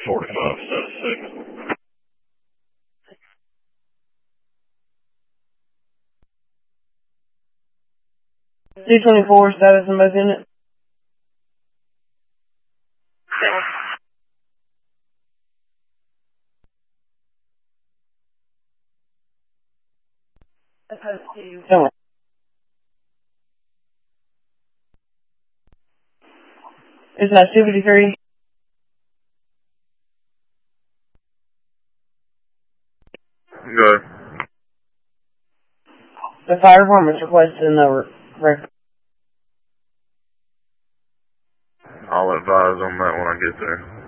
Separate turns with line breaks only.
45 set 6.
224 status in both units. Come on. Is that 253?
Good.
The fire department's requesting the record.
I'll advise on that when I get there.